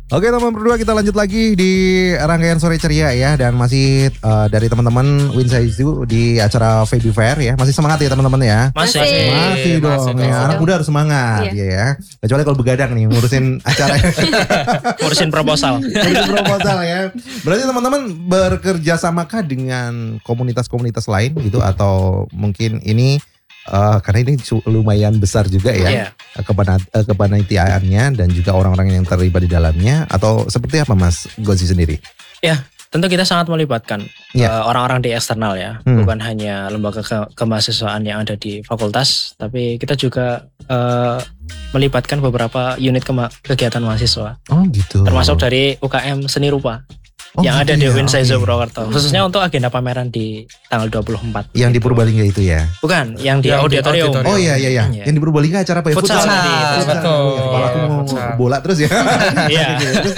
Oke teman berdua, kita lanjut lagi di rangkaian sore ceria ya, dan masih dari teman-teman Winsaizu di acara Feby Fair ya. Masih semangat ya teman-teman ya? Masih dong ya. Anak muda harus semangat ya. Kecuali kalau begadang nih ngurusin acara. Ngurusin proposal. Ya. Berarti teman-teman bekerja samakah dengan komunitas-komunitas lain gitu, atau mungkin ini karena ini lumayan besar juga ya kepanitiaannya dan juga orang-orang yang terlibat di dalamnya, atau seperti apa Mas Gozi sendiri? Ya, tentu kita sangat melibatkan orang-orang di eksternal ya, bukan hanya lembaga kemahasiswaan yang ada di fakultas, tapi kita juga melibatkan beberapa unit kegiatan mahasiswa. Oh gitu. Termasuk dari UKM Seni Rupa. Yang ada di Winsaizu Purwokerto, khususnya untuk agenda pameran di tanggal 24. Yang di Purbalingga itu ya? Bukan, yang di auditorium. Oh iya. Yang di Purbalingga acara apa ya? Futsal. Betul. Kepala aku mau bola terus ya. Iya.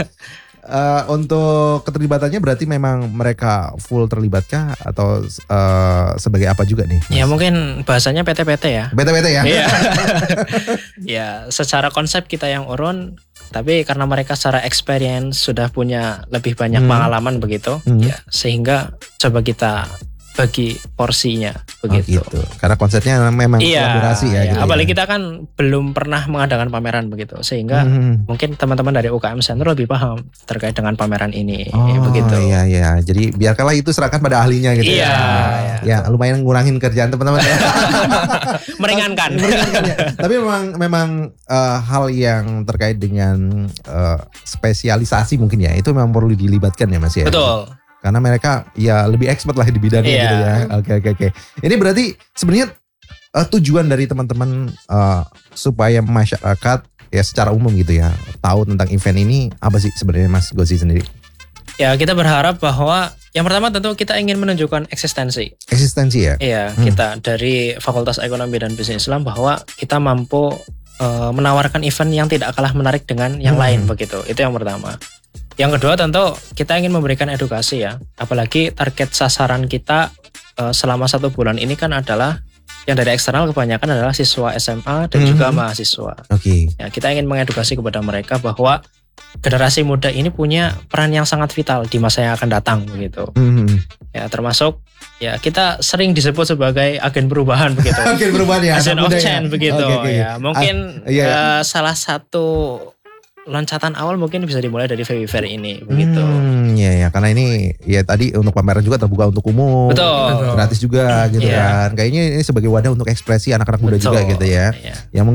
Untuk keterlibatannya berarti memang mereka full terlibatkah atau sebagai apa juga nih? Mas? Ya mungkin bahasanya PT-PT ya. PT-PT ya? Iya. Ya, secara konsep kita yang urun, tapi karena mereka secara experience sudah punya lebih banyak pengalaman begitu, ya sehingga coba kita bagi porsinya begitu. Gitu. Karena konsepnya memang kolaborasi ya. Gitu apalagi ya. kita kan belum pernah mengadakan pameran begitu, sehingga mungkin teman-teman dari UKM Sentro lebih paham terkait dengan pameran ini. Begitu. Iya. Jadi biarkanlah itu serahkan pada ahlinya gitu ya. Ya lumayan ngurangin kerjaan teman-teman ya. Meringankan ya. Tapi memang hal yang terkait dengan spesialisasi mungkin ya, itu memang perlu dilibatkan ya Mas ya. Betul. Karena mereka ya lebih expert lah di bidangnya gitu ya. Oke. Ini berarti sebenarnya tujuan dari teman-teman supaya masyarakat ya secara umum gitu ya tahu tentang event ini apa sih sebenarnya Mas Gozi sendiri? Ya kita berharap bahwa yang pertama tentu kita ingin menunjukkan eksistensi. Eksistensi ya? Iya, kita dari Fakultas Ekonomi dan Bisnis Islam bahwa kita mampu menawarkan event yang tidak kalah menarik dengan yang lain begitu. Itu yang pertama. Yang kedua tentu kita ingin memberikan edukasi ya. Apalagi target sasaran kita selama 1 bulan ini kan adalah yang dari eksternal kebanyakan adalah siswa SMA dan juga mahasiswa. Oke. Ya, kita ingin mengedukasi kepada mereka bahwa generasi muda ini punya peran yang sangat vital di masa yang akan datang begitu. Ya termasuk ya kita sering disebut sebagai agen perubahan begitu. Agen perubahan ya. Agen of change begitu. Okay. Ya mungkin salah satu loncatan awal mungkin bisa dimulai dari Feby Fair ini begitu. Ya karena ini ya tadi untuk pameran juga terbuka untuk umum. Betul. Gratis juga gitu kan. Kayaknya ini sebagai wadah untuk ekspresi anak-anak muda juga gitu ya. Yang